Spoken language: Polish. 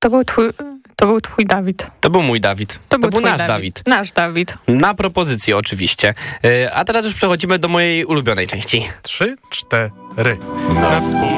To był twój Dawid. To był mój Dawid. To był nasz Dawid. Nasz Dawid. Na propozycję oczywiście. A teraz już przechodzimy do mojej ulubionej części. 3, 4.